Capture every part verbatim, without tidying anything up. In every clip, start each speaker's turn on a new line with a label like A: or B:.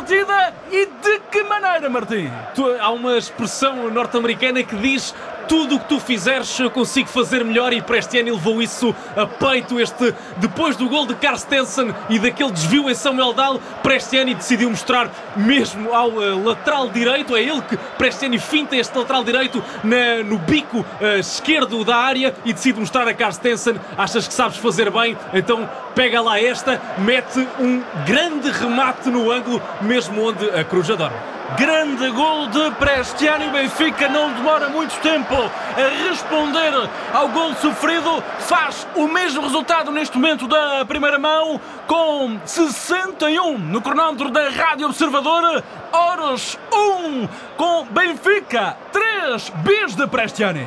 A: partida e de que maneira, Martim?
B: Tu, há uma expressão norte-americana que diz: tudo o que tu fizeres eu consigo fazer melhor, e Prestiani levou isso a peito. Este, depois do gol de Carstensen e daquele desvio em Samuel Dahl, Prestiani decidiu mostrar mesmo ao uh, lateral direito. É ele que Prestiani finta este lateral direito na, no bico uh, esquerdo da área e decide mostrar a Carstensen: achas que sabes fazer bem? Então pega lá esta, mete um grande remate no ângulo, mesmo onde a Coruja dorme.
A: Grande gol de Prestiani. O Benfica não demora muito tempo a responder ao gol sofrido. Faz o mesmo resultado neste momento da primeira mão, com sessenta e um no cronómetro da Rádio Observador. Oros um, com Benfica três, bis de Prestiani.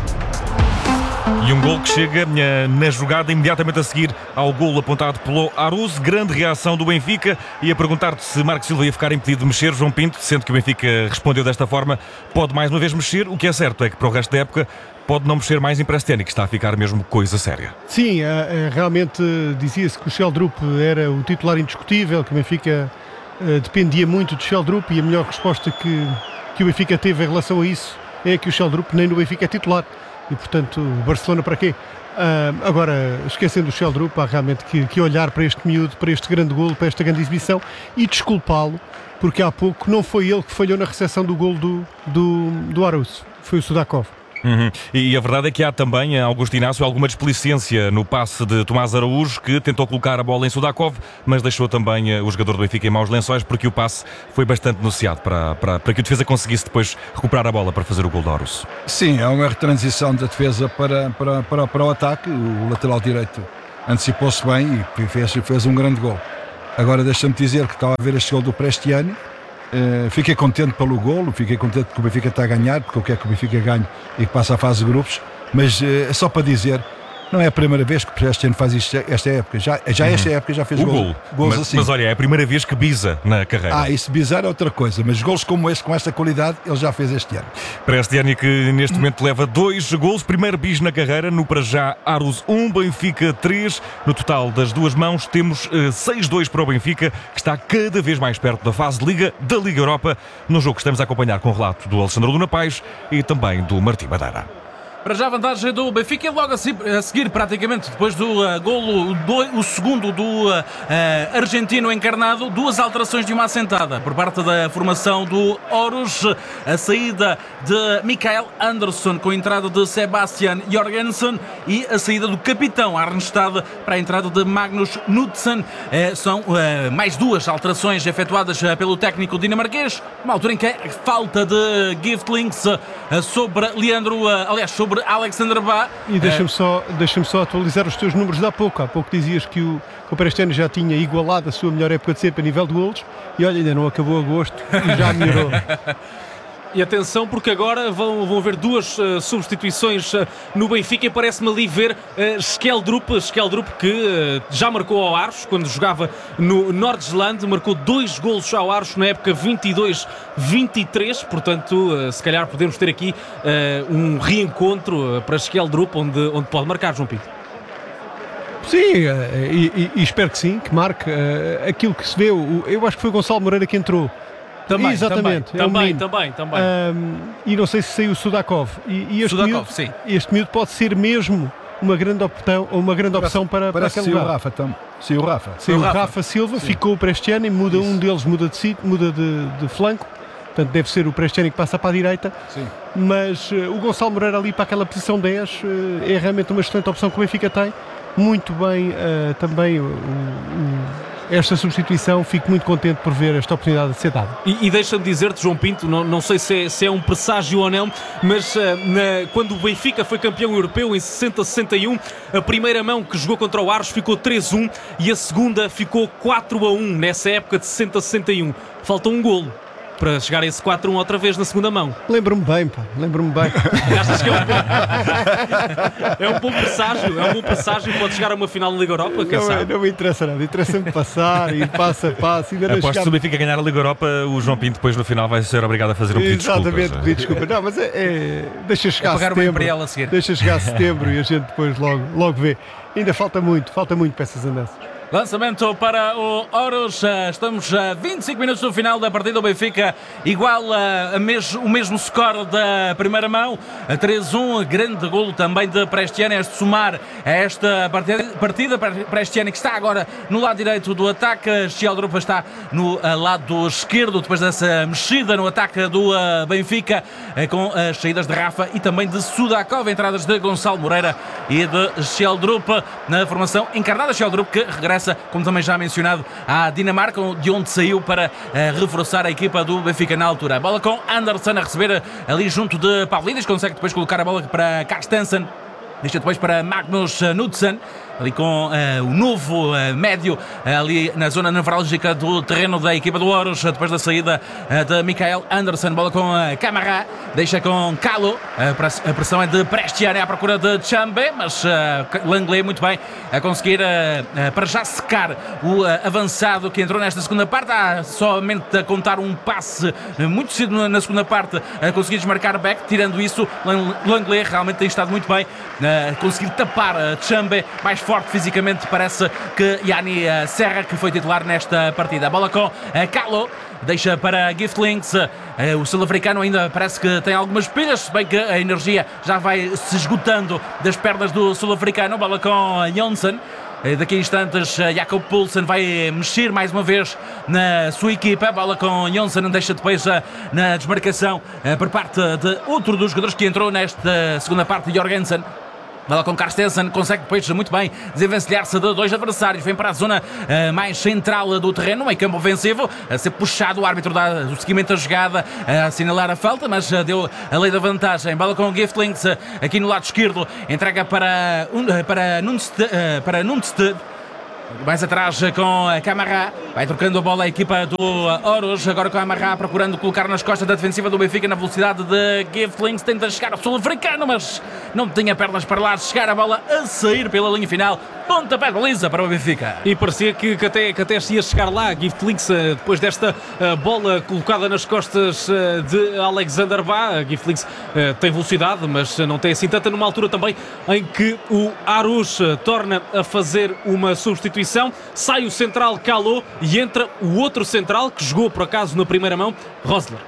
C: E um gol que chega na jogada imediatamente a seguir ao golo apontado pelo Arouz. Grande reação do Benfica. E a perguntar-te se Marco Silva ia ficar impedido de mexer, João Pinto, sendo que o Benfica respondeu desta forma: pode mais uma vez mexer. O que é certo é que para o resto da época pode não mexer mais em Prestiani, que está a ficar mesmo coisa séria.
D: Sim, realmente dizia-se que o Sheldrup era o titular indiscutível, que o Benfica dependia muito de Sheldrup, e a melhor resposta que, que o Benfica teve em relação a isso é que o Sheldrup nem no Benfica é titular. E, portanto, Barcelona para quê? Uh, agora, esquecendo o Sheldrup, há realmente que, que olhar para este miúdo, para este grande golo, para esta grande exibição, e desculpá-lo, porque há pouco não foi ele que falhou na recepção do golo do, do, do Arouz, foi o Sudakov.
C: Uhum. E a verdade é que há também, Augusto Inácio, alguma desplicência no passe de Tomás Araújo, que tentou colocar a bola em Sudakov, mas deixou também o jogador do Benfica em maus lençóis, porque o passe foi bastante negociado para, para, para que o defesa conseguisse depois recuperar a bola para fazer o gol de Arouz.
E: Sim, é uma retransição da defesa para, para, para, para o ataque. O lateral direito antecipou-se bem e fez, fez um grande gol. Agora deixa-me dizer que estava a ver este gol do Prestiani. Uh, fiquei contente pelo golo, fiquei contente que o Benfica está a ganhar, porque eu quero que o Benfica ganhe e que passe à fase de grupos, mas uh, é só para dizer, não é a primeira vez que o Prestiani faz isto esta época, já, já uhum. esta época já fez
C: o
E: gol,
C: gol.
E: gols
C: mas,
E: assim.
C: Mas olha, é a primeira vez que bisa na carreira.
E: Ah, isso bizar é outra coisa, mas gols como este, com esta qualidade, ele já fez este ano.
C: Prestiani, que neste momento leva dois gols, primeiro bis na carreira, no para já Arouz um, Benfica três, no total das duas mãos temos uh, seis dois para o Benfica, que está cada vez mais perto da fase de Liga, da Liga Europa, no jogo que estamos a acompanhar com o relato do Alexandre Luna Pais e também do Martim Madeira.
A: Para já a vantagem do Benfica, logo a seguir, praticamente, depois do uh, golo, do, o segundo do uh, uh, argentino encarnado, duas alterações de uma assentada por parte da formação do Oros. A saída de Mikael Andersson com a entrada de Sebastian Jorgensen e a saída do capitão Arnstad para a entrada de Magnus Knudsen. Uh, são uh, mais duas alterações efetuadas uh, pelo técnico dinamarquês, uma altura em que a falta de Giftlings uh, sobre Leandro, uh, aliás, sobre Alexander Bá.
D: E deixa-me só, deixa-me só atualizar os teus números de há pouco. Há pouco dizias que o, que o Prestiani já tinha igualado a sua melhor época de sempre a nível de golos, e olha, ainda não acabou agosto e já melhorou.
B: E atenção, porque agora vão, vão haver duas uh, substituições uh, no Benfica, e parece-me ali ver uh, Sheldrup, Sheldrup que uh, já marcou ao Aros quando jogava no Nordsjælland, marcou dois golos ao Aros na época vinte e dois vinte e três, portanto uh, se calhar podemos ter aqui uh, um reencontro uh, para Sheldrup, onde, onde pode marcar, João Pinto.
D: Sim, e, e, e espero que sim, que marque uh, aquilo que se vê. Eu acho que foi o Gonçalo Moreira que entrou.
A: Também,
D: exatamente,
B: também,
D: é um
B: também, também.
D: Um, e não sei se saiu o Sudakov. E, e este,
A: Sudakov,
D: miúdo,
A: sim.
D: este miúdo pode ser mesmo uma grande opção, uma grande opção para, para aquele lugar.
E: O Rafa, tam, sim, o Rafa.
D: Sim, o Rafa, Rafa Silva, sim. Ficou o Prestiani, muda Isso. um deles, muda de sítio, muda de, de flanco. Portanto, deve ser o Prestiani que passa para a direita. Sim. Mas uh, o Gonçalo Moreira ali para aquela posição dez uh, é realmente uma excelente opção que o Benfica tem. Muito bem uh, também o, o esta substituição, fico muito contente por ver esta oportunidade de ser dada.
B: E, e deixa-me dizer-te, João Pinto, não, não sei se é, se é um presságio ou não, mas uh, na, quando o Benfica foi campeão europeu em sessenta a sessenta e um, a primeira mão que jogou contra o Aros ficou três a um e a segunda ficou quatro a um nessa época de sessenta a sessenta e um. Falta um golo para chegar a esse quatro a um outra vez na segunda mão.
D: Lembro-me bem, pá, lembro-me bem.
B: Achas que é um bom... é um bom presságio? É um bom presságio, pode chegar a uma final da Liga Europa, quem
D: não,
B: sabe?
D: Não me interessa nada, interessa-me passar e passo a passo.
C: Aposto que se o Benfica ganhar a Liga Europa, o João Pinto depois no final vai ser obrigado a fazer um pedido de desculpas.
D: Exatamente, pedido de desculpa. Não, mas é, é... deixa chegar a setembro,
A: a seguir.
D: deixa chegar a setembro e a gente depois logo, logo vê. Ainda falta muito, falta muito para essas andanças.
A: Lançamento para o Oros. Estamos a vinte e cinco minutos do final da partida. O Benfica igual a mes- o mesmo score da primeira mão, a três a um. Grande golo também de Prestiani. Este somar a esta partida. Prestiani que está agora no lado direito do ataque. Sheldrup está no lado esquerdo depois dessa mexida no ataque do Benfica, com as saídas de Rafa e também de Sudakov, entradas de Gonçalo Moreira e de Sheldrup na formação encarnada. Sheldrup que regressa, como também já mencionado, à Dinamarca, de onde saiu para uh, reforçar a equipa do Benfica na altura. A bola com Anderson a receber ali junto de Pavlidis, consegue depois colocar a bola para Carstensen, deixa depois para Magnus Knudsen, ali com uh, o novo uh, médio uh, ali na zona nevrálgica do terreno da equipa do Oros, uh, depois da saída uh, de Mikael Anderson. Bola com uh, Camara, deixa com Calo, uh, a pressão é de Prestiani à procura de Chambe, mas uh, Langley muito bem a conseguir uh, uh, para já secar o uh, avançado que entrou nesta segunda parte. Há somente a contar um passe uh, muito cedo na segunda parte a conseguir desmarcar Beck. Tirando isso, Langley realmente tem estado muito bem a uh, conseguir tapar uh, Chambe, mais forte fisicamente parece que Yanni Serra, que foi titular nesta partida. A bola com Calo, deixa para Giftlings. O sul-africano ainda parece que tem algumas pilhas, se bem que a energia já vai se esgotando das pernas do sul-africano. Bola com Jonsson. Daqui a instantes Jakob Poulsen vai mexer mais uma vez na sua equipa. Bola com Jonsson, deixa depois na desmarcação por parte de outro dos jogadores que entrou nesta segunda parte, Jorgensen. Bola com Carstensen, consegue depois muito bem desenvencilhar-se de dois adversários. Vem para a zona uh, mais central do terreno, meio campo ofensivo, a ser puxado. O árbitro dá o seguimento da jogada, a assinalar a falta, mas uh, deu a lei da vantagem. Bola com Giftlings, uh, aqui no lado esquerdo, entrega para, uh, para Nunstead, uh, para Nunstead. Mais atrás com a Camara, vai trocando a bola a equipa do Oros, agora com a Amarra procurando colocar nas costas da defensiva do Benfica na velocidade de Giftlings, tenta chegar ao sul-africano, mas não tinha pernas para lá chegar, a bola a sair pela linha final, pontapé de baliza para o Benfica.
B: E parecia que, que, até, que até se ia chegar lá, Giftlings, depois desta uh, bola colocada nas costas uh, de Alexander Bá. Giftlings uh, tem velocidade, mas não tem assim tanta, numa altura também em que o Arus uh, torna a fazer uma substituição. Sai o central Calo e entra o outro central que jogou por acaso na primeira mão, Rosler.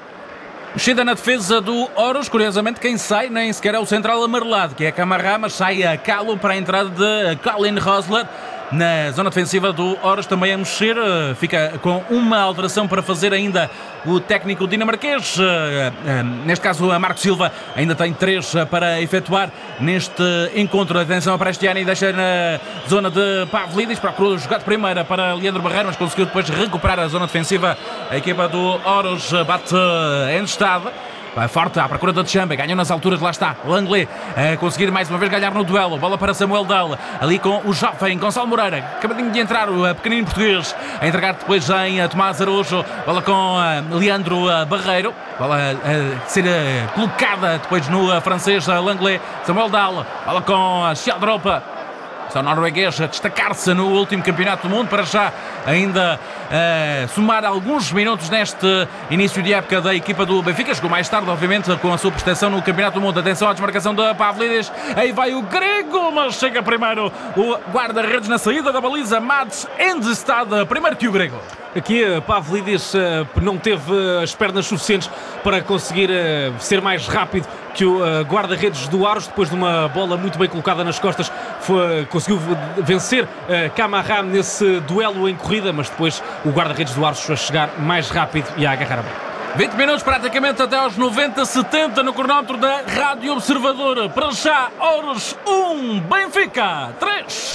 A: Mexida na defesa do Oros, curiosamente quem sai nem sequer é o central amarelado, que é a Camara, mas sai a Calo para a entrada de Colin Rosler. Na zona defensiva do Oros também a mexer, fica com uma alteração para fazer ainda o técnico dinamarquês. Neste caso, a Marco Silva ainda tem três para efetuar neste encontro. Atenção a Prestiani, deixa na zona de Pavlidis, procura jogar de primeira para Leandro Barreiro, mas conseguiu depois recuperar a zona defensiva. A equipa do Oros bate em estado. Vai forte à procura de Chambe, ganhou nas alturas, lá está Langley a conseguir mais uma vez ganhar no duelo. Bola para Samuel Dal, ali com o jovem Gonçalo Moreira, acabadinho de entrar o pequenino português, a entregar depois em Tomás Araújo. Bola com Leandro Barreiro, bola a ser colocada depois no francês Langley. Samuel Dal, bola com Sheldrup, o norueguês a destacar-se no último campeonato do mundo, para já ainda uh, somar alguns minutos neste início de época da equipa do Benfica. Chegou mais tarde, obviamente, com a sua prestação no campeonato do mundo. Atenção à desmarcação da Pavlidis, aí vai o grego, mas chega primeiro o guarda-redes na saída da baliza, Mats Endestad, primeiro que o grego.
B: Aqui Pavlidis uh, não teve uh, as pernas suficientes para conseguir uh, ser mais rápido que o uh, guarda-redes do Aros. Depois de uma bola muito bem colocada nas costas, foi, conseguiu vencer uh, Camara nesse duelo em corrida, mas depois o guarda-redes do Aros a chegar mais rápido e a agarrar a bola.
A: vinte minutos praticamente até aos noventa setenta no cronómetro da Rádio Observador. Para já, Oros um, Benfica três.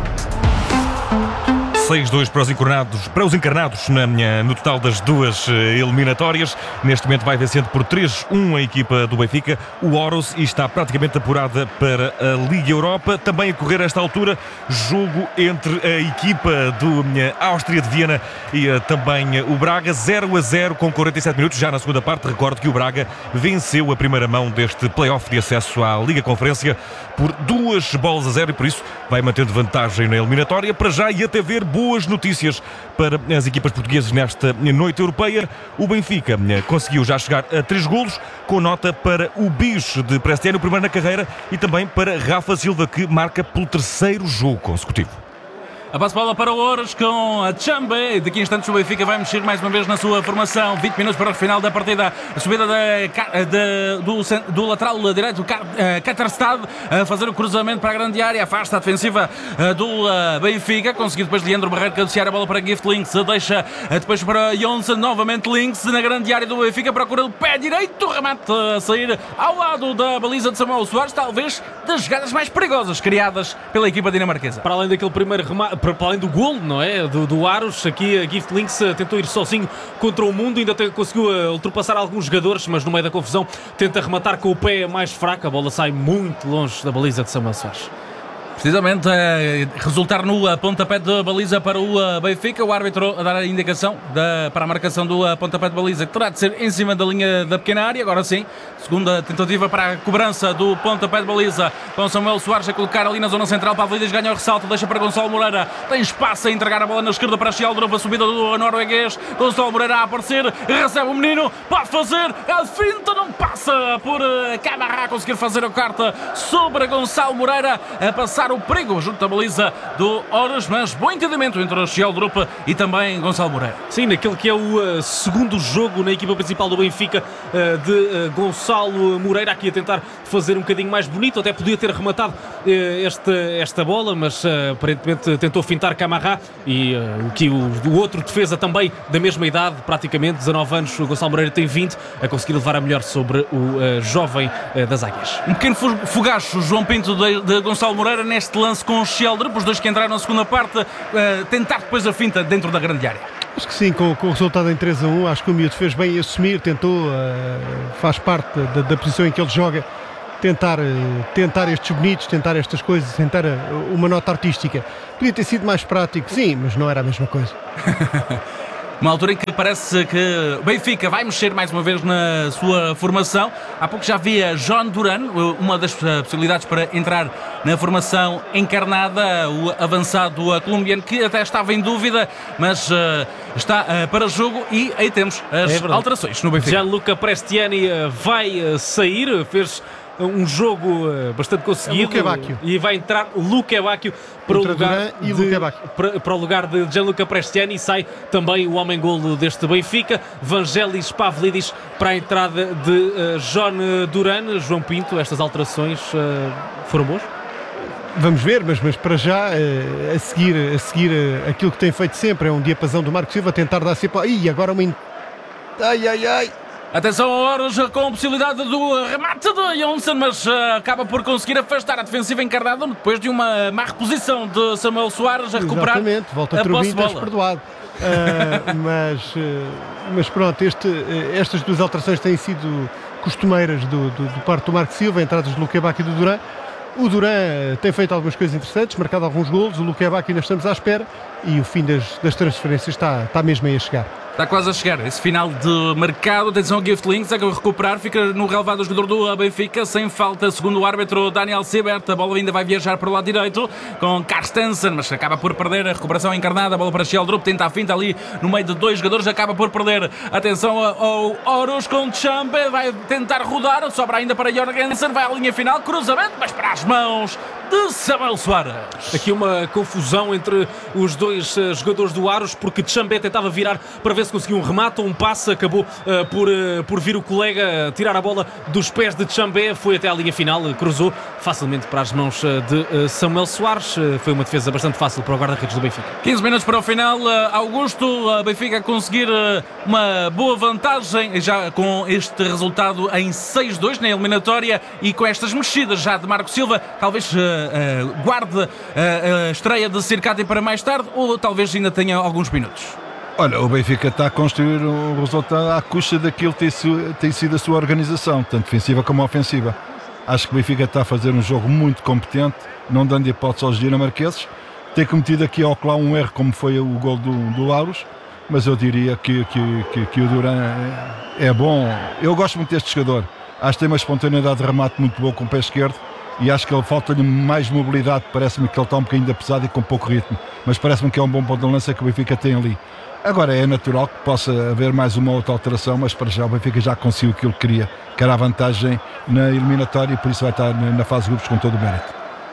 C: seis a dois para os encarnados, para os encarnados na, no total das duas eliminatórias. Neste momento vai vencendo por três a um a equipa do Benfica, o Oros, e está praticamente apurada para a Liga Europa. Também a correr a esta altura, jogo entre a equipa do Áustria de Viena e também o Braga, zero a zero com quarenta e sete minutos. Já na segunda parte, recordo que o Braga venceu a primeira mão deste play-off de acesso à Liga Conferência por duas bolas a zero e por isso vai mantendo vantagem na eliminatória. Para já, e até ver boas notícias para as equipas portuguesas nesta noite europeia. O Benfica conseguiu já chegar a três golos, com nota para o bicho de Prestiani, o primeiro na carreira, e também para Rafa Silva, que marca pelo terceiro jogo consecutivo.
A: A passe bola para o Ouros com a Chambe. Daqui a instantes o Benfica vai mexer mais uma vez na sua formação. vinte minutos para o final da partida. A subida de, de, do, do lateral direito, Caterstad, a fazer o cruzamento para a grande área. Afasta a defensiva do Benfica. Conseguiu depois Leandro Barreiro cabecear a bola para Gift Links. Deixa depois para Johnson. Novamente Links na grande área do Benfica. Procura o pé direito. Remate a sair ao lado da baliza de Samuel Soares. Talvez das jogadas mais perigosas criadas pela equipa dinamarquesa.
B: Para além daquele primeiro remate, para além do golo, não é? Do, do Aros, aqui a Gift Links tentou ir sozinho contra o mundo, ainda te, conseguiu ultrapassar alguns jogadores, mas no meio da confusão tenta rematar com o pé mais fraco, a bola sai muito longe da baliza de Samuel Soares.
A: Precisamente a resultar no pontapé de baliza para o Benfica, o árbitro a dar a indicação da, para a marcação do pontapé de baliza, que terá de ser em cima da linha da pequena área. Agora sim, segunda tentativa para a cobrança do pontapé de baliza, com Samuel Soares a colocar ali na zona central. Pavlidis ganha o ressalto, deixa para Gonçalo Moreira, tem espaço a entregar a bola na esquerda para Sheldrup, a subida do norueguês. Gonçalo Moreira a aparecer, recebe o menino, pode fazer a finta, não passa por Camará, conseguir fazer a carta sobre Gonçalo Moreira, a passar o perigo junto à baliza do Ouros, mas bom entendimento entre o Sheldrup e também Gonçalo Moreira.
B: Sim, naquele que é o uh, segundo jogo na equipa principal do Benfica, uh, de uh, Gonçalo Moreira, aqui a tentar fazer um bocadinho mais bonito, até podia ter rematado uh, esta, esta bola, mas uh, aparentemente tentou fintar Camará e uh, o que o, o outro defesa também da mesma idade, praticamente dezanove anos, o Gonçalo Moreira tem vinte, a conseguir levar a melhor sobre o uh, jovem uh, das Águias.
A: Um pequeno fogacho, João Pinto, de, de Gonçalo Moreira neste lance com o Sheldrup, os dois que entraram na segunda parte, uh, tentar depois a finta dentro da grande área.
D: Acho que sim, com, com o resultado em três a um, acho que o miúdo fez bem assumir, tentou, uh, faz parte da, da posição em que ele joga, tentar, uh, tentar estes bonitos, tentar estas coisas, tentar uh, uma nota artística. Podia ter sido mais prático, sim, mas não era a mesma coisa.
A: Uma altura em que parece que o Benfica vai mexer mais uma vez na sua formação. Há pouco já havia John Duran, uma das possibilidades para entrar na formação encarnada, o avançado colombiano, que até estava em dúvida, mas uh, está uh, para jogo e aí temos as é alterações no Benfica.
B: Gianluca Prestiani vai sair, fez um jogo bastante conseguido
D: é
B: e vai entrar Luque Bacchio para, para, para o lugar de Gianluca Prestiani, e sai também o homem-golo deste Benfica, Vangelis Pavlidis, para a entrada de uh, John Duran. João Pinto, estas alterações uh, foram boas?
D: Vamos ver, mas, mas para já uh, a seguir, a seguir uh, aquilo que tem feito sempre é um diapasão do Marco Silva, tentar dar sempre. Ih, agora uma. In... Ai, ai, ai!
A: Atenção a Ouros com a possibilidade do remate de Johnson, mas uh, acaba por conseguir afastar a defensiva encarnada depois de uma má reposição de Samuel Soares a recuperar.
D: Exatamente, volta a Turbin, estás perdoado. Uh, mas, uh, mas pronto, este, uh, estas duas alterações têm sido costumeiras do, do, do parte do Marco Silva, entradas do Luque Bacchio e do Duran. O Duran tem feito algumas coisas interessantes, marcado alguns golos, o Luque Bacchio ainda estamos à espera e o fim das, das transferências está, está mesmo aí a chegar.
A: Está quase a chegar esse final de mercado. Atenção ao Gift Links, acaba de recuperar, fica no relevado do jogador do Benfica, sem falta, segundo o árbitro Daniel Siebert. A bola ainda vai viajar para o lado direito com Carstensen, mas acaba por perder. A recuperação encarnada, a bola para Sheldrup, tenta a finta ali no meio de dois jogadores, acaba por perder. Atenção ao Ouros com Chambe, vai tentar rodar, sobra ainda para Jorgensen, vai à linha final, cruzamento, mas para as mãos de Samuel Soares.
B: Aqui uma confusão entre os dois uh, jogadores do Aros, porque Chambe tentava virar para ver se conseguiu um remate ou um passe, acabou uh, por, uh, por vir o colega tirar a bola dos pés de Chambe, foi até à linha final, uh, cruzou facilmente para as mãos uh, de uh, Samuel Soares. Uh, foi uma defesa bastante fácil para o guarda-redes do Benfica.
A: quinze minutos para o final, uh, Augusto, uh, Benfica a conseguir uh, uma boa vantagem, já com este resultado em seis a dois na eliminatória e com estas mexidas já de Marco Silva, talvez uh, uh, guarde uh, a estreia de Circati para mais tarde ou talvez ainda tenha alguns minutos.
E: Olha, o Benfica está a construir um resultado à custa daquilo que tem, tem sido a sua organização, tanto defensiva como ofensiva. Acho que o Benfica está a fazer um jogo muito competente, não dando hipótese aos dinamarqueses. Tem cometido aqui ao clã um erro, como foi o gol do, do Lauros, mas eu diria que, que, que, que o Duran é, é bom. Eu gosto muito deste jogador. Acho que tem uma espontaneidade de remate muito boa com o pé esquerdo e acho que ele falta-lhe mais mobilidade. Parece-me que ele está um bocadinho ainda pesado e com pouco ritmo, mas parece-me que é um bom ponto de lança que o Benfica tem ali. Agora é natural que possa haver mais uma outra alteração, mas para já o Benfica já conseguiu aquilo que queria, que era a vantagem na eliminatória, e por isso vai estar na fase de grupos com todo o mérito.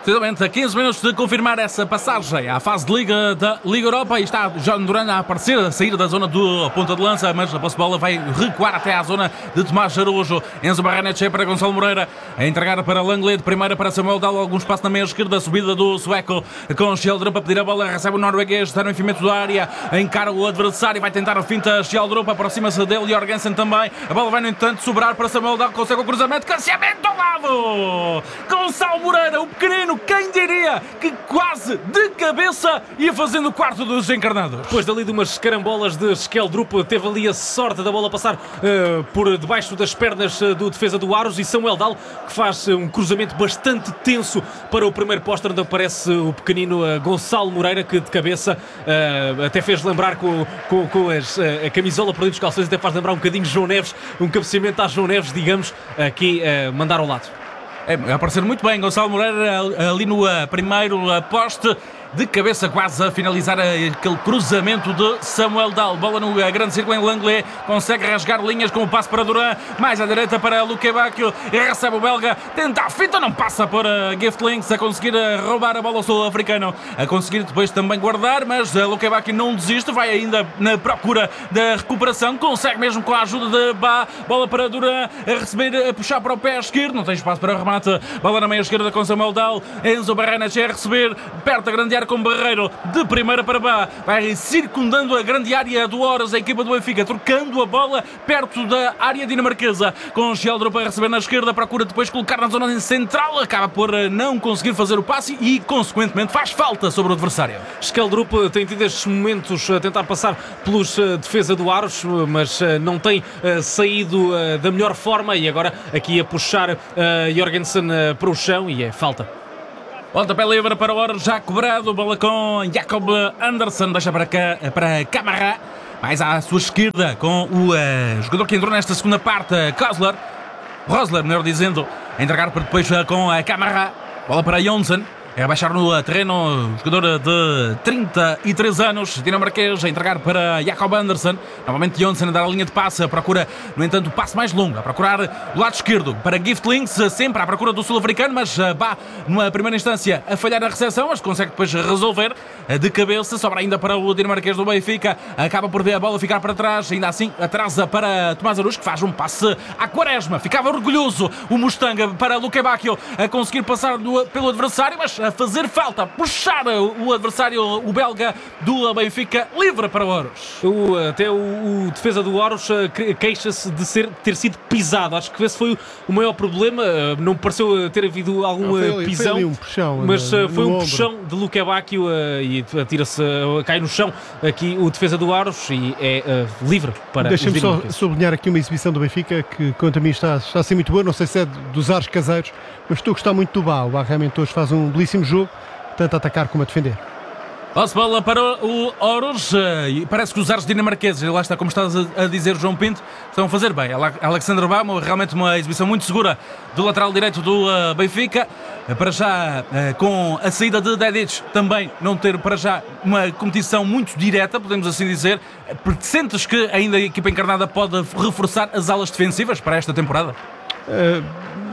A: Precisamente a quinze minutos de confirmar essa passagem à fase de Liga da Liga Europa, e está John Duran a aparecer, a sair da zona do ponta de lança, mas a posse de bola vai recuar até à zona de Tomás Araújo. Enzo Barrenetxea para Gonçalo Moreira, a entregar para Langley, de primeira para Samuel Dahl, algum espaço na meia esquerda, subida do sueco com Schjelderup a pedir a bola, recebe o norueguês, está no enfiamento da área, encara o adversário, vai tentar a finta Schjelderup, aproxima-se dele, Jorgensen também, a bola vai no entanto sobrar para Samuel Dahl, consegue o cruzamento, canceamento ao lado! Gonçalo Moreira, o pequenino, quem diria que quase de cabeça ia fazendo o quarto dos encarnados.
B: Depois dali de umas carambolas de Schjelderup, teve ali a sorte da bola passar uh, por debaixo das pernas uh, do defesa do Aros, e Samuel Dahl, que faz uh, um cruzamento bastante tenso para o primeiro poste, onde aparece o pequenino uh, Gonçalo Moreira, que de cabeça uh, até fez lembrar com, com, com as, uh, a camisola por dentro dos calções, até faz lembrar um bocadinho João Neves, um cabeceamento a João Neves, digamos, aqui uh, mandar ao lado.
A: É, a aparecer muito bem Gonçalo Moreira ali no uh, primeiro uh, poste, de cabeça quase a finalizar aquele cruzamento de Samuel Dahl. Bola no grande círculo em Langley, consegue rasgar linhas com o passo para Duran, mais à direita para Luque Bacchio, e recebe o belga, tenta a fita, não passa por Gift Links, a conseguir roubar a bola ao sul-africano, a conseguir depois também guardar, mas Luque Bacchio não desiste, vai ainda na procura da recuperação, consegue mesmo com a ajuda de Bá, bola para Duran, a receber, a puxar para o pé esquerdo, não tem espaço para o remate, bola na meia esquerda com Samuel Dahl, Enzo Barrenetxea a receber, perto da grande área com Barreiro, de primeira para Bá, vai circundando a grande área do Oros, a equipa do Benfica, trocando a bola perto da área dinamarquesa, com Schjelderup a receber na esquerda, procura depois colocar na zona central, acaba por não conseguir fazer o passe e, consequentemente, faz falta sobre o adversário.
B: Schjelderup tem tido estes momentos a tentar passar pelos uh, defesa do Aros, mas uh, não tem uh, saído uh, da melhor forma, e agora aqui a puxar uh, Jorgensen uh, para o chão, e é falta.
A: Pontapé livre para o Oros, já cobrado, bola com Jacob Anderson, deixa para cá, para Camara, mais à sua esquerda com o uh, jogador que entrou nesta segunda parte, Kosler, Rosler, melhor dizendo, a entregar para depois uh, com a Camara, bola para Jonsson, é baixar no terreno, jogador de trinta e três anos, dinamarquês, a entregar para Jacob Anderson, novamente Jonsson a dar a linha de passe, procura, no entanto, o passe mais longo, a procurar o lado esquerdo para Gift Links, sempre à procura do sul-africano, mas Bá, numa primeira instância, a falhar a recepção, mas consegue depois resolver de cabeça, sobra ainda para o dinamarquês do Benfica, acaba por ver a bola ficar para trás, ainda assim atrasa para Tomás Araújo, que faz um passe à Quaresma, ficava orgulhoso o Mustang para Luque Bacchio, a conseguir passar do, pelo adversário, mas a fazer falta, puxar o adversário, o belga do Benfica, livre para o Oros.
B: O, até o, o defesa do Oros queixa-se de ser, ter sido pisado. Acho que esse foi o maior problema. Não pareceu ter havido algum
D: não, foi,
B: pisão,
D: foi um puxão,
B: mas
D: no,
B: foi
D: no
B: um
D: ombro.
B: puxão de Luque Bacchio e atira-se, cai no chão aqui o defesa do Oros, e é uh, livre para
D: Deixa-me
B: os
D: só
B: dinamarqueses.
D: sublinhar aqui uma exibição do Benfica que, quanto a mim, está, está a ser muito boa. Não sei se é dos ares caseiros, mas estou a gostar muito do Bá. O Bá realmente hoje faz um belíssimo jogo, tanto a atacar como a defender.
A: Posse bola para o Oros, e parece que os ares dinamarqueses, lá está, como estás a dizer, João Pinto, estão a fazer bem. Alexander Bá, realmente uma exibição muito segura do lateral direito do uh, Benfica, para já uh, com a saída de Dedic também não ter para já uma competição muito direta, podemos assim dizer. Sentes que ainda a equipa encarnada pode reforçar as alas defensivas para esta temporada?
D: Uh,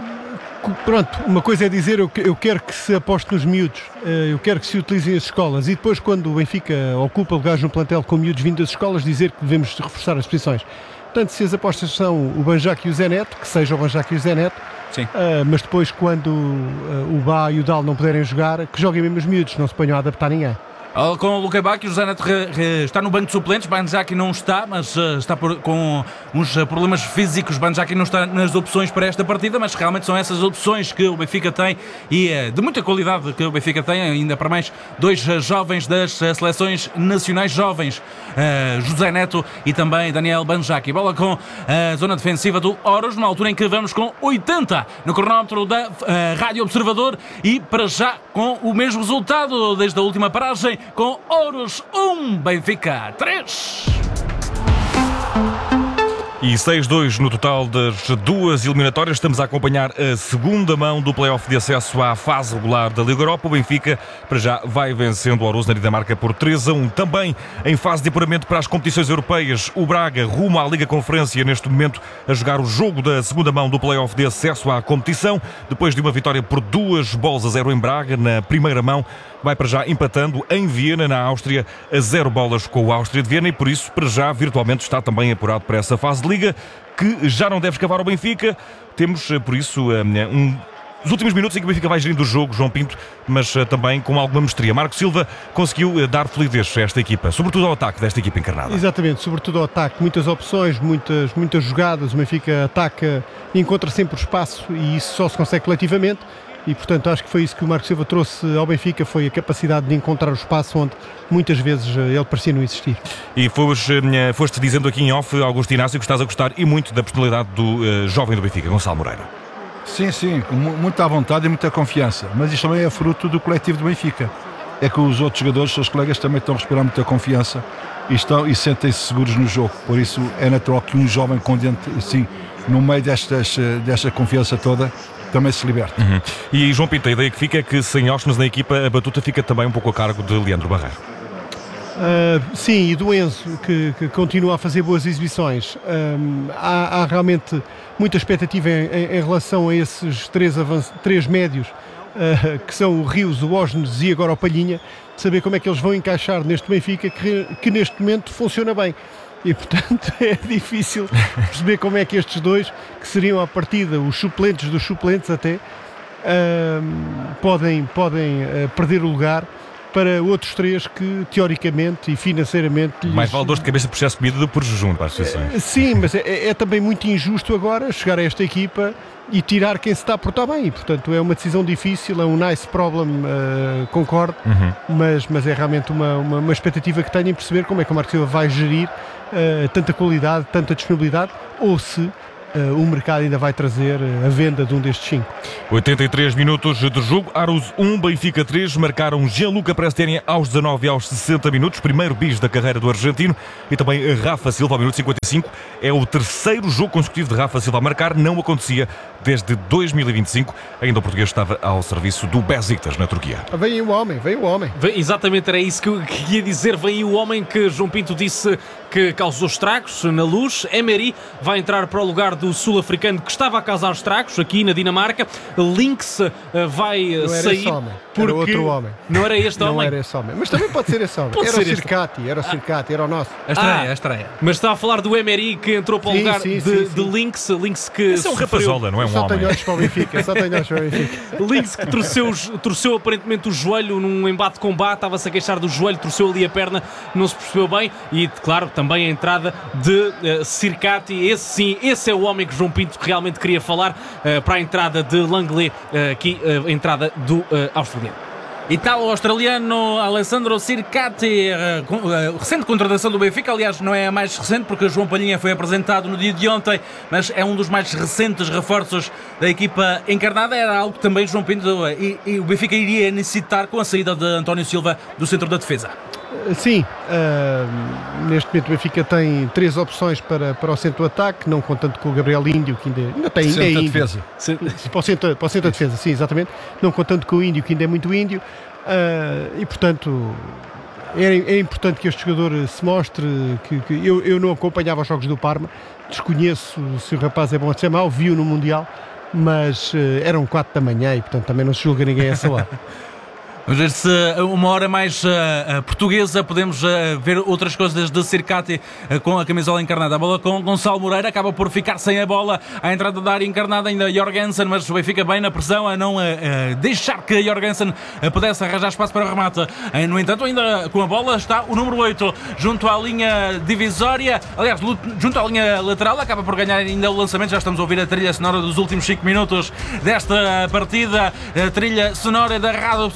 D: Pronto, uma coisa é dizer eu, eu quero que se aposte nos miúdos, eu quero que se utilizem as escolas, e depois, quando o Benfica ocupa lugares no plantel com miúdos vindo das escolas, dizer que devemos reforçar as posições. Portanto, se as apostas são o Banjac e o Zé Neto, que seja o Banjac e o Zé Neto, uh, mas depois, quando uh, o Bá e o Dahl não puderem jogar, que joguem mesmo os miúdos, não se ponham a adaptar ninguém.
A: Com o Luque Bacchio, o José Neto re, re, está no banco de suplentes, Banjac não está, mas uh, está por, com uns uh, problemas físicos. Banjac não está nas opções para esta partida, mas realmente são essas opções que o Benfica tem, e uh, de muita qualidade que o Benfica tem, ainda para mais dois uh, jovens das uh, seleções nacionais jovens, uh, José Neto e também Daniel Banjac. E bola com a zona defensiva do Oros, numa altura em que vamos com oitenta no cronómetro da uh, Rádio Observador, e para já com o mesmo resultado desde a última paragem, com Oros um, Benfica três.
C: E seis dois no total das duas eliminatórias. Estamos a acompanhar a segunda mão do play-off de acesso à fase regular da Liga Europa. O Benfica, para já, vai vencendo o Arouz na Dinamarca por três a um. Também em fase de apuramento para as competições europeias, o Braga rumo à Liga Conferência, neste momento a jogar o jogo da segunda mão do play-off de acesso à competição. Depois de uma vitória por duas bolas a zero em Braga, na primeira mão, vai para já empatando em Viena, na Áustria, a zero bolas com o Áustria de Viena, e por isso, para já, virtualmente está também apurado para essa fase de Liga, que já não deve escavar ao Benfica. Temos, por isso, um, os últimos minutos em que o Benfica vai gerindo o jogo, João Pinto, mas também com alguma mestria. Marco Silva conseguiu dar fluidez a esta equipa, sobretudo ao ataque desta equipa encarnada.
D: Exatamente, sobretudo ao ataque, muitas opções, muitas, muitas jogadas. O Benfica ataca e encontra sempre o espaço, e isso só se consegue coletivamente. E, portanto, acho que foi isso que o Marco Silva trouxe ao Benfica, foi a capacidade de encontrar o espaço onde muitas vezes ele parecia não existir.
C: E foste, foste dizendo aqui em off, Augusto Inácio, que estás a gostar e muito da personalidade do uh, jovem do Benfica, Gonçalo Moreira.
E: Sim, sim, com muita vontade e muita confiança, mas isto também é fruto do coletivo do Benfica. É que os outros jogadores, os seus colegas, também estão a respirar muita confiança e, estão, e sentem-se seguros no jogo. Por isso é natural que um jovem com dentro, assim, no meio destas, desta confiança toda, também se liberta.
C: Uhum. E João Pinto, a ideia que fica é que sem Ósculos na equipa, a batuta fica também um pouco a cargo de Leandro Barreiro.
D: Uh, sim, e do Enzo, que, que continua a fazer boas exibições. Um, há, há realmente muita expectativa em, em, em relação a esses três, avanç... três médios, uh, que são o Rios, o Ósculos e agora o Palhinha, de saber como é que eles vão encaixar neste Benfica, que, que neste momento funciona bem. E, portanto, é difícil perceber como é que estes dois, que seriam à partida os suplentes dos suplentes até, uh, podem, podem uh, perder o lugar para outros três que, teoricamente e financeiramente... Lhes...
C: Mais vale dor de cabeça por excesso de comida do que por jejum para as associações.
D: Uh, sim, mas é, é também muito injusto agora chegar a esta equipa e tirar quem se está a portar bem. E, portanto, é uma decisão difícil, é um nice problem, uh, concordo, uhum. mas, mas é realmente uma, uma, uma expectativa que tenho em perceber como é que o Marco Silva vai gerir uh, tanta qualidade, tanta disponibilidade, ou se Uh, o mercado ainda vai trazer a venda de um destes cinco.
C: oitenta e três minutos de jogo, Arouz um, Benfica três, marcaram Gianluca Prestiani aos dezanove e aos sessenta minutos, primeiro bis da carreira do argentino, e também Rafa Silva ao minuto cinquenta e cinco. É o terceiro jogo consecutivo de Rafa Silva a marcar, não acontecia desde dois mil e vinte e cinco. Ainda o português estava ao serviço do Besiktas na Turquia.
D: Vem aí o homem, vem o homem.
B: Vem, exatamente, era isso que eu ia dizer. Vem aí o homem que João Pinto disse que causou estragos na Luz. Emery vai entrar para o lugar do sul-africano que estava a causar estragos aqui na Dinamarca. Lynx uh, vai uh,
D: não era
B: sair.
D: Esse homem.
B: Porque...
D: Era outro homem.
B: Não era este
D: não
B: homem?
D: Não era esse homem. Mas também pode ser esse homem.
B: Pode
D: era,
B: ser
D: o Circati,
B: este...
D: era o Circati, era o nosso.
A: A estreia,
B: ah,
A: a estreia.
B: Mas está a falar do Emery que entrou para o
D: sim,
B: lugar
D: sim,
B: de,
D: sim, sim.
B: de Lynx. Lynx que
C: Esse é um
B: sofreu...
C: rapazola, não é um
D: só
C: homem.
D: Tenho olhos para o Benfica, só tenho olhos para o Benfica.
B: Lynx que torceu, torceu aparentemente o joelho num embate de combate, estava-se a queixar do joelho, torceu ali a perna, não se percebeu bem. E claro, também a entrada de uh, Circati. Esse sim, esse é o homem que João Pinto realmente queria falar, uh, para a entrada de Langley, uh, aqui uh, a entrada do uh, australiano.
A: Italo-australiano Alessandro Circati, uh, recente contratação do Benfica, aliás não é a mais recente porque João Palhinha foi apresentado no dia de ontem, mas é um dos mais recentes reforços da equipa encarnada. Era algo que também João Pinto uh, e, e o Benfica iria necessitar com a saída de António Silva do centro da defesa.
D: Sim, uh, neste momento o Benfica tem três opções para, para o centro do ataque, não contando com o Gabriel Índio, que ainda, ainda tem ainda é índio.
E: Defesa.
D: Para o centro, para o centro da defesa, sim, exatamente. Não contando com o Índio, que ainda é muito índio. Uh, e portanto é, é importante que este jogador se mostre. Que, que eu, eu não acompanhava os jogos do Parma, desconheço se o rapaz é bom a ser mau, vi-o no Mundial, mas uh, eram quatro da manhã e portanto também não se julga ninguém a essa hora.
A: Vamos ver se uma hora mais uh, portuguesa podemos uh, ver outras coisas de Circati uh, com a camisola encarnada. A bola com Gonçalo Moreira, acaba por ficar sem a bola. À entrada da área encarnada ainda Jorgensen, mas o Benfica bem na pressão a não uh, uh, deixar que Jorgensen uh, pudesse arranjar espaço para o remate. Uh, no entanto, ainda com a bola está o número oito junto à linha divisória, aliás, junto à linha lateral, acaba por ganhar ainda o lançamento. Já estamos a ouvir a trilha sonora dos últimos cinco minutos desta partida, a trilha sonora da Rádio Observador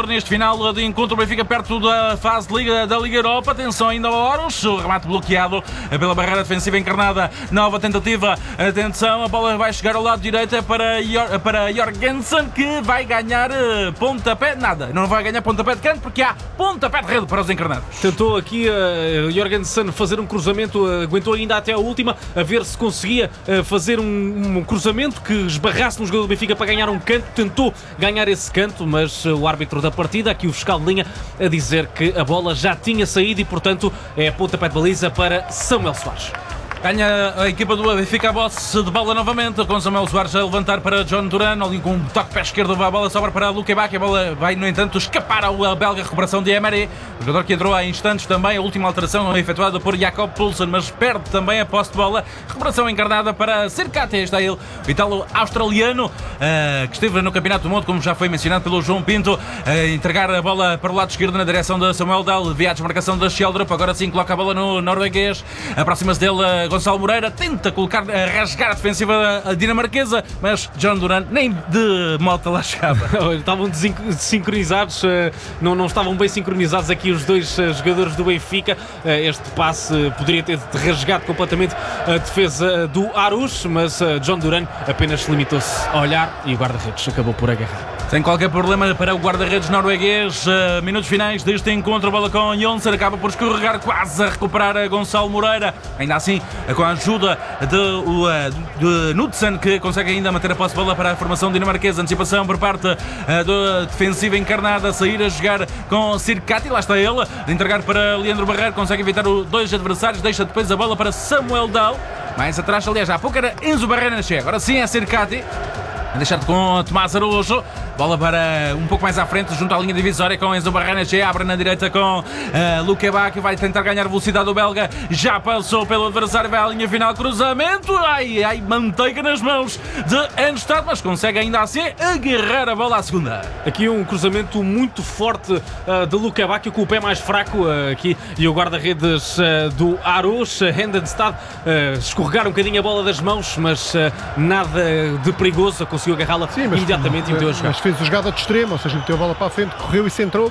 A: vencedor neste final de encontro. O Benfica perto da fase de Liga, da Liga Europa. Atenção ainda ao Horus, o remate bloqueado pela barreira defensiva encarnada. Nova tentativa, atenção, a bola vai chegar ao lado direito para, Jor para Jorgensen, que vai ganhar pontapé, nada, não vai ganhar pontapé de canto porque há pontapé de rede para os encarnados.
B: Tentou aqui uh, Jorgensen fazer um cruzamento, uh, aguentou ainda até a última, a ver se conseguia uh, fazer um, um cruzamento que esbarrasse no jogador do Benfica para ganhar um canto, tentou ganhar esse canto, mas uh, o árbitro da partida, aqui o fiscal de linha, a dizer que a bola já tinha saído e, portanto, é pontapé de baliza para Samuel Soares.
A: Ganha a equipa do Benfica a bosse de bola novamente, com Samuel Soares a levantar para John Duran, ali com um toque pé esquerdo, a bola sobra para Luque Bacchi, a bola vai, no entanto, escapar ao belga, recuperação de Emery, o jogador que entrou há instantes também, a última alteração efetuada por Jakob Poulsen, mas perde também a posse de bola, recuperação encarnada para Sirkati, está ele, o italo-australiano, uh, que esteve no Campeonato do Mundo, como já foi mencionado pelo João Pinto, a uh, entregar a bola para o lado esquerdo na direção de Samuel Dahl, via a desmarcação da Schjelderup, agora sim coloca a bola no norueguês, aproxima-se dele uh, Gonçalo Moreira, tenta colocar, a rasgar a defensiva dinamarquesa, mas John Duran nem de moto lá chegava.
B: Estavam desincronizados, não, não estavam bem sincronizados aqui os dois jogadores do Benfica. Este passe poderia ter rasgado completamente a defesa do Aarhus, mas John Duran apenas limitou-se a olhar e o guarda-redes acabou por agarrar.
A: Sem qualquer problema para o guarda-redes norueguês. Uh, minutos finais deste encontro. A bola com Jonsson acaba por escorregar, quase a recuperar a Gonçalo Moreira. Ainda assim, com a ajuda de, uh, de Knudsen, que consegue ainda manter a posse de bola para a formação dinamarquesa. Antecipação por parte uh, da defensiva encarnada. Sair a jogar com Sirkati. Lá está ele. De entregar para Leandro Barreiro. Consegue evitar os dois adversários. Deixa depois a bola para Samuel Dahl. Mais atrás, aliás, há pouco era Enzo Barrenechea. Agora sim é Sirkati. Deixado com Tomás Araújo, bola para um pouco mais à frente, junto à linha divisória com Enzo Barrenechea, abre na direita com uh, Luque Bacchi, vai tentar ganhar velocidade o belga, já passou pelo adversário, vai à linha final, cruzamento, ai, ai, manteiga nas mãos de Enstad, mas consegue ainda assim agarrar a bola à segunda.
B: Aqui um cruzamento muito forte uh, de Luque Bacchi, com o pé mais fraco uh, aqui, e o guarda-redes uh, do Aarhus, Hendenstad, uh, escorregar um bocadinho a bola das mãos, mas uh, nada de perigoso, conseguiu agarrá-la imediatamente e meteu a jogar.
D: Mas fez a jogada de extremo, ou seja, meteu a bola para a frente, correu e centrou.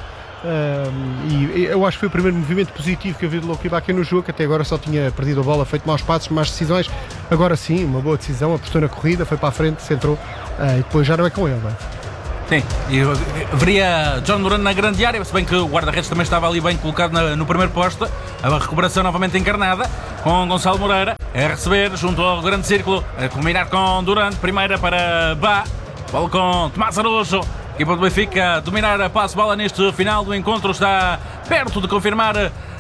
D: Uh, e eu acho que foi o primeiro movimento positivo que eu vi de Luque Bacchi no jogo, que até agora só tinha perdido a bola, feito maus passos, más decisões. Agora sim, uma boa decisão, apostou na corrida, foi para a frente, centrou, uh, e depois já não é com ele, não é?
A: Sim, e veria John Duran na grande área, se bem que o guarda-redes também estava ali bem colocado na, no primeiro posto. A recuperação novamente encarnada com Gonçalo Moreira a receber junto ao grande círculo, a combinar com Duran, primeira para Bá, bola com Tomás Araújo. A equipa do Benfica a dominar a passe-bola neste final do encontro, está perto de confirmar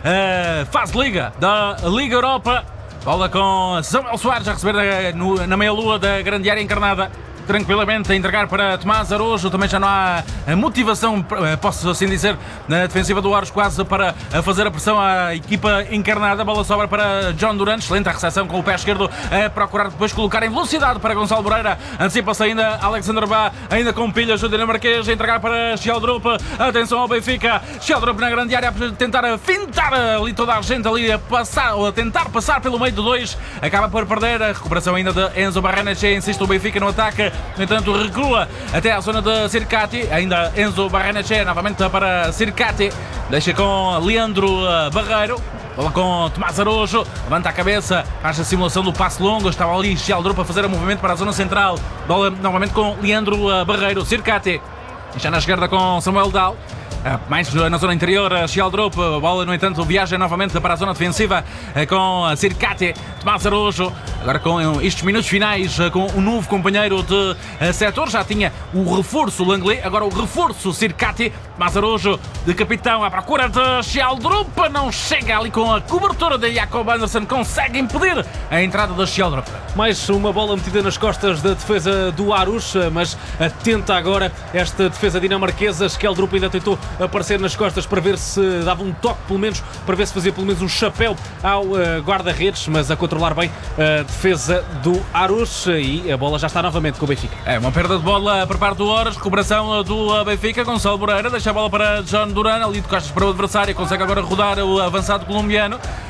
A: a fase de Liga da Liga Europa. Bola com Samuel Soares a receber na, na meia-lua da grande área encarnada. Tranquilamente a entregar para Tomás Araújo, também já não há motivação, posso assim dizer, na defensiva do Aarhus, quase para fazer a pressão à equipa encarnada. A bola sobra para John Duran, excelente a recepção com o pé esquerdo, a procurar depois colocar em velocidade para Gonçalo Moreira, antecipa-se ainda Alexander Bá, ainda com pilhas o dinamarquês, a entregar para Schjelderup, atenção ao Benfica, Schjelderup na grande área a tentar fintar ali toda a gente ali a passar, ou a tentar passar pelo meio de dois, acaba por perder, a recuperação ainda de Enzo Barrenechea, insiste o Benfica no ataque. No entanto, recua até à zona de Sirkati. Ainda Enzo Barrenechea, novamente para Sirkati. Deixa com Leandro Barreiro. Bola com Tomás Araújo. Levanta a cabeça, faz a simulação do passe longo. Estava ali Schjelderup a fazer o movimento para a zona central. Bola novamente com Leandro Barreiro. Sirkati. Já na esquerda com Samuel Dahl. Mais na zona interior, Schjelderup, a bola no entanto viaja novamente para a zona defensiva com Sirkati, Tomás Araújo, agora com estes minutos finais com um novo companheiro de setor, já tinha o reforço Langley, agora o reforço Sirkati, Tomás Araújo de capitão à procura de Schjelderup, não chega ali com a cobertura de Jakob Andersen, consegue impedir a entrada de Schjelderup.
B: Mais uma bola metida nas costas da defesa do Aarhus, mas atenta agora esta defesa dinamarquesa. Schjelderup ainda tentou aparecer nas costas para ver se dava um toque, pelo menos, para ver se fazia pelo menos um chapéu ao uh, guarda-redes, mas a controlar bem a defesa do Aarhus, e a bola já está novamente com o Benfica.
A: É uma perda de bola por parte do Horus, recuperação do Benfica, Gonçalo Moreira deixa a bola para John Duran, ali de costas para o adversário, consegue agora rodar o avançado colombiano.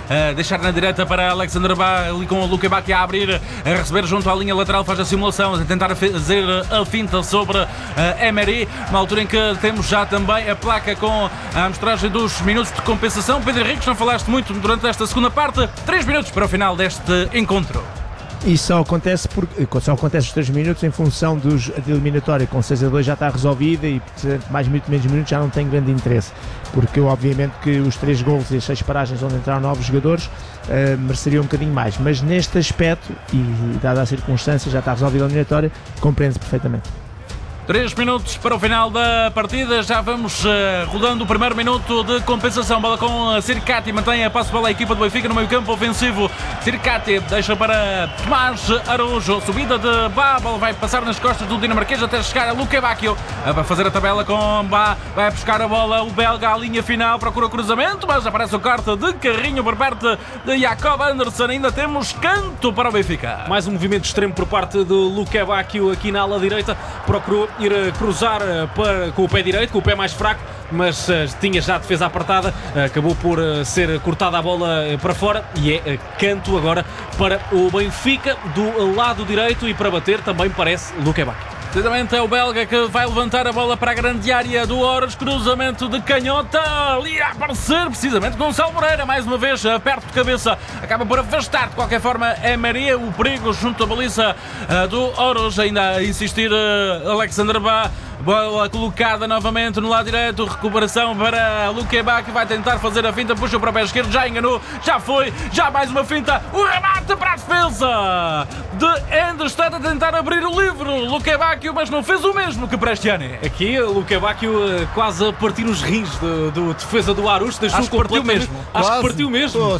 A: a deixar na direita para Alexander Bá, ali com o Luque Bacchio a abrir, a receber junto à linha lateral, faz a simulação, a tentar fazer a finta sobre uh, Emery, uma altura em que temos já também a placa com a amostragem dos minutos de compensação. Pedro Henriques, não falaste muito durante esta segunda parte, três minutos para o final deste encontro.
F: E só acontece, porque, só acontece os três minutos em função dos, da eliminatória com seis a dois já está resolvida e, portanto, mais minutos, menos minutos já não tem grande interesse, porque obviamente que os três golos e as seis paragens onde entraram novos jogadores uh, mereceriam um bocadinho mais, mas neste aspecto, e dada a circunstância, já está resolvida a eliminatória, compreende-se perfeitamente.
A: três minutos para o final da partida, já vamos uh, rodando o primeiro minuto de compensação. Bola com uh, Siricati, mantém a passo bola a equipa do Benfica no meio campo ofensivo. Siricati deixa para Tomás Araújo, subida de Bá, bola vai passar nas costas do dinamarquês até chegar a Luque Bacchio, uh, vai fazer a tabela com Bá, vai buscar a bola o belga à linha final, procura o cruzamento, mas aparece o corte de carrinho por parte de Jacob Anderson. Ainda temos canto para o Benfica.
B: Mais um movimento extremo por parte do Luque Bacchio aqui na ala direita, procurou ir a cruzar para, com o pé direito, com o pé mais fraco, mas uh, tinha já a defesa apertada, uh, acabou por uh, ser cortada a bola uh, para fora e é uh, canto agora para o Benfica do lado direito e para bater também parece Luque Bacchio.
A: Precisamente é o belga que vai levantar a bola para a grande área do Oros, cruzamento de canhota, ali a aparecer precisamente Gonçalo Moreira, mais uma vez perto de cabeça, acaba por afastar de qualquer forma Emery, o perigo junto à baliza uh, do Oros, ainda a insistir uh, Alexander Bá, bola colocada novamente no lado direito, recuperação para Luque Bacchio, vai tentar fazer a finta, puxa para o pé esquerdo, já enganou, já foi, já mais uma finta, o remate para a defesa de Anderson, a tentar abrir o livro, Luque Bacchio, mas não fez o mesmo que Prestiani.
B: Aqui o Luque Bacchio quase a partir os rins do, do defesa do Arush, deixou
A: Acho que partiu mesmo.
B: Acho
D: Quase.
B: que partiu mesmo.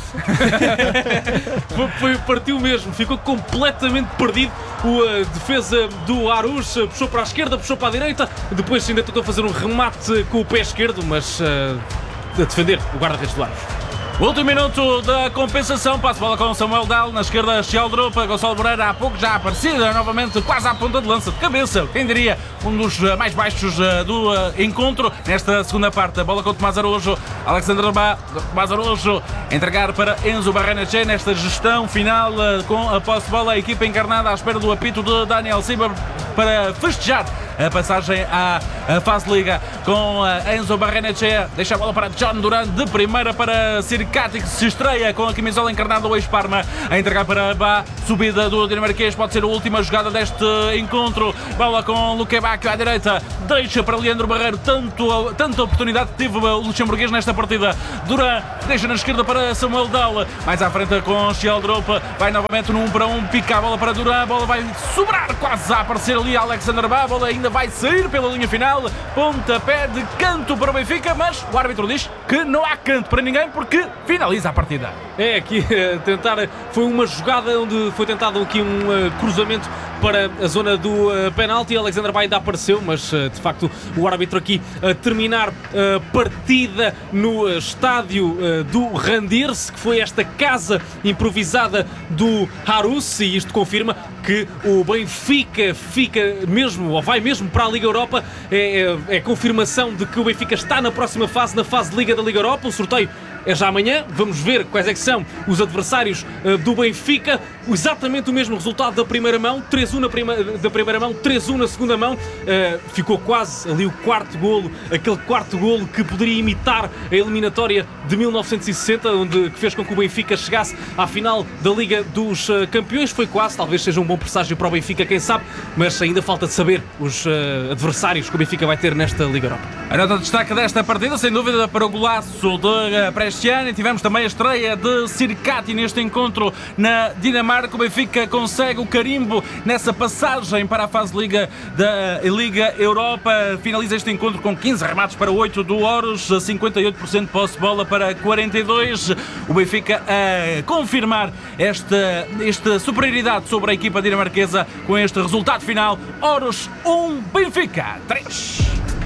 B: foi, foi, partiu mesmo, ficou completamente perdido. O uh, defesa do Arush uh, puxou para a esquerda, puxou para a direita, depois ainda tentou fazer um remate com o pé esquerdo, mas uh, a defender o guarda-redes do Arush.
A: Último minuto da compensação, passo bola com Samuel Dal, na esquerda Sheldrup, Gonçalo Moreira há pouco já aparecida, novamente quase à ponta de lança de cabeça, quem diria, um dos mais baixos do encontro nesta segunda parte. A bola com Tomás Araújo, Alexander Bá, Tomás Araújo entregar para Enzo Barrenechea nesta gestão final com a posse de bola, a equipa encarnada à espera do apito de Daniel Silva para festejar a passagem à fase Liga com Enzo Barrenechea, deixa a bola para John Duran de primeira para Siricati, que se estreia com a camisola encarnada do ex-Parma, a entregar para Bá, subida do dinamarquês, pode ser a última jogada deste encontro, bola com Luque Bacchio à direita, deixa para Leandro Barreiro, tanto, tanta oportunidade que teve o luxemburguês nesta partida. Duran deixa na esquerda para Samuel Dal, mais à frente com Sheldrup, vai novamente no um para um, pica a bola para Duran, a bola vai sobrar quase a aparecer ali Alexander Bá, a bola ainda vai sair pela linha final, pontapé de canto para o Benfica, mas o árbitro diz que não há canto para ninguém porque finaliza a partida.
B: É, aqui tentar, foi uma jogada onde foi tentado aqui um uh, cruzamento para a zona do uh, penalti. Alexander Bá ainda apareceu, mas uh, de facto o árbitro aqui a terminar a uh, partida no uh, estádio uh, do Randirse, que foi esta casa improvisada do Harus, e isto confirma que o Benfica fica mesmo, ou vai mesmo para a Liga Europa. É, é, é confirmação de que o Benfica está na próxima fase, na fase de Liga da Liga Europa. O sorteio é já amanhã, vamos ver quais é que são os adversários uh, do Benfica. Exatamente o mesmo resultado da primeira mão, três a um na prima, da primeira mão, três a um na segunda mão. Uh, ficou quase ali o quarto golo, aquele quarto golo que poderia imitar a eliminatória de mil novecentos e sessenta, onde, que fez com que o Benfica chegasse à final da Liga dos uh, Campeões. Foi quase, talvez seja um bom presságio para o Benfica, quem sabe, mas ainda falta de saber os uh, adversários que o Benfica vai ter nesta Liga Europa.
A: A nota de destaque desta partida, sem dúvida, para o golaço de uh, Prestiani. Tivemos também a estreia de Siricati neste encontro na Dinamarca. O Benfica consegue o carimbo nessa passagem para a fase Liga da Liga Europa. Finaliza este encontro com quinze remates para oito do Oros, cinquenta e oito por cento de posse de bola para quarenta e dois. O Benfica a confirmar esta, esta superioridade sobre a equipa dinamarquesa com este resultado final. Oros um, Benfica três.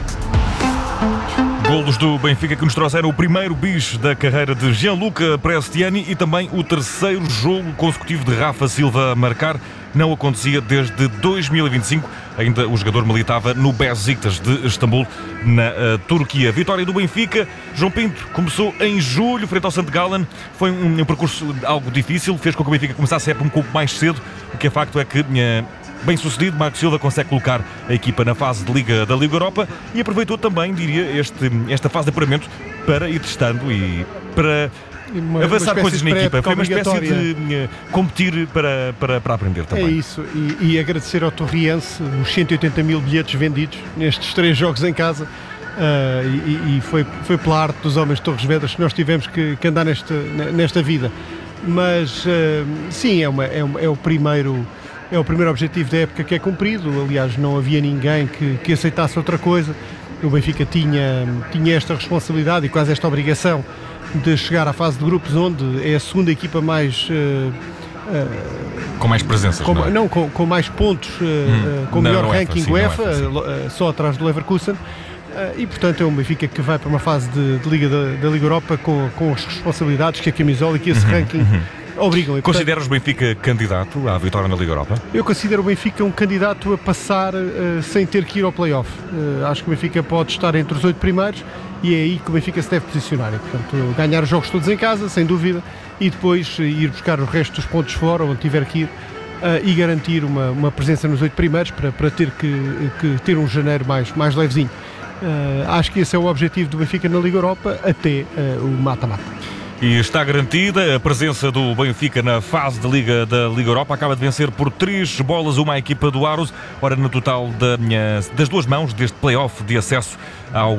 C: Golos do Benfica que nos trouxeram o primeiro bis da carreira de Gianluca Prestiani e também o terceiro jogo consecutivo de Rafa Silva a marcar. não acontecia desde dois mil e vinte e cinco. Ainda o jogador militava no Besiktas de Istambul, na uh, Turquia. Vitória do Benfica. João Pinto começou em julho, frente ao Sant Gallen. Foi um, um percurso algo difícil, fez com que o Benfica começasse a época um pouco mais cedo. O que é facto é que, uh, bem sucedido, Marco Silva consegue colocar a equipa na fase de Liga da Liga Europa e aproveitou também, diria, este, esta fase de apuramento para ir testando e para
D: Uma,
C: avançar
D: uma
C: coisas na equipa. Foi uma espécie
D: obrigatória.
C: de uh, competir para, para, para aprender também.
D: É isso, e, e agradecer ao Torriense os cento e oitenta mil bilhetes vendidos nestes três jogos em casa. Uh, e e foi, foi pela arte dos homens de Torres Vedras que nós tivemos que, que andar nesta, nesta vida. Mas uh, sim, é, uma, é, uma, é, o primeiro, é o primeiro objetivo da época que é cumprido. Aliás, não havia ninguém que, que aceitasse outra coisa. O Benfica tinha, tinha esta responsabilidade e quase esta obrigação de chegar à fase de grupos, onde é a segunda equipa mais uh, uh,
C: com mais presenças,
D: com,
C: não, é?
D: não com, com mais pontos, uh, hum, com melhor
C: UEFA,
D: ranking
C: sim,
D: UEFA,
C: UEFA,
D: uh, só atrás do Leverkusen. Uh, e portanto é um Benfica que vai para uma fase de, de Liga da, da Liga Europa com, com as responsabilidades que a camisola e que esse
C: uhum,
D: ranking
C: uhum.
D: obrigam. E, portanto,
C: consideras o Benfica candidato à vitória na Liga Europa?
D: eu considero o Benfica um candidato a passar uh, sem ter que ir ao play-off. Uh, acho que o Benfica pode estar entre os oito primeiros e é aí que o Benfica se deve posicionar. E, portanto, ganhar os jogos todos em casa, sem dúvida, e depois uh, ir buscar o resto dos pontos fora, onde tiver que ir, uh, e garantir uma, uma presença nos oito primeiros para, para ter que, que ter um janeiro mais, mais levezinho. Uh, acho que esse é o objetivo do Benfica na Liga Europa até uh, o mata-mata.
C: E está garantida a presença do Benfica na fase de Liga da Liga Europa. Acaba de vencer por três bolas uma equipa do Aros. Ora, no total da, das duas mãos deste play-off de acesso ao,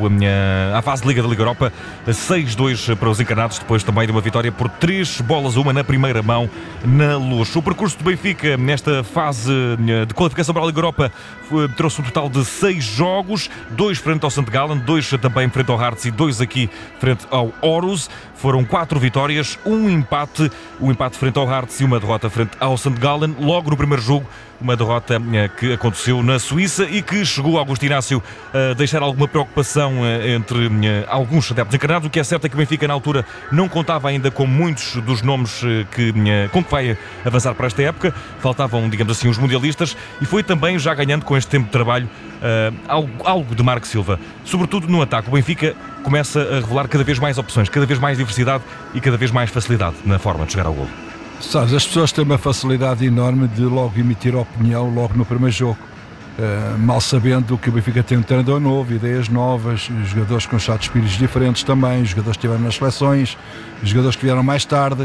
C: à fase de Liga da Liga Europa, seis dois para os encarnados, depois também de uma vitória por três bolas uma na primeira mão na Luz. O percurso do Benfica nesta fase de qualificação para a Liga Europa foi, trouxe um total de seis jogos, dois frente ao Sant Gallen, dois também frente ao Hearts e dois aqui frente ao Aarhus. Foram quatro vitórias, um empate, um empate frente ao Hearts e uma derrota frente ao Sant Gallen. Logo no primeiro jogo, uma derrota eh, que aconteceu na Suíça e que chegou a Augusto Inácio a deixar alguma preocupação eh, entre eh, alguns adeptos encarnados. O que é certo é que o Benfica, na altura, não contava ainda com muitos dos nomes eh, que, eh, com que vai avançar para esta época. Faltavam, digamos assim, os mundialistas e foi também já ganhando com este tempo de trabalho eh, algo, algo de Marco Silva. Sobretudo no ataque, o Benfica começa a revelar cada vez mais opções, cada vez mais diversidade e cada vez mais facilidade na forma de chegar ao golo.
E: Sabes, as pessoas têm uma facilidade enorme de logo emitir opinião logo no primeiro jogo, uh, mal sabendo que o Benfica tem um treinador novo, ideias novas, jogadores com chatos espíritos diferentes também, jogadores que estiveram nas seleções, jogadores que vieram mais tarde.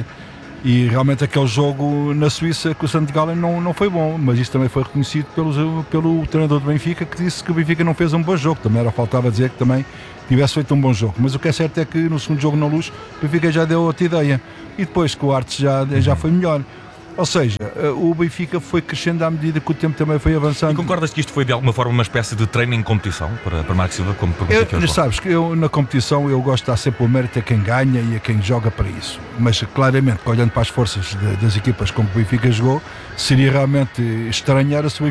E: E realmente aquele jogo na Suíça com o Sant Gallen não, não foi bom, mas isso também foi reconhecido pelo, pelo treinador do Benfica, que disse que o Benfica não fez um bom jogo. Também era faltava dizer que também tivesse feito um bom jogo, mas o que é certo é que no segundo jogo na Luz o Benfica já deu outra ideia e depois com o Hearts já, já foi melhor. Ou seja, o Benfica foi crescendo à medida que o tempo também foi avançando.
C: E concordas que isto foi de alguma forma uma espécie de treino em competição para, para Marco Silva, como perguntei aqui hoje?
E: Sabes que eu na competição eu gosto de dar sempre o mérito a quem ganha e a quem joga para isso, mas claramente olhando para as forças de, das equipas com que o Benfica jogou, seria realmente estranhar se o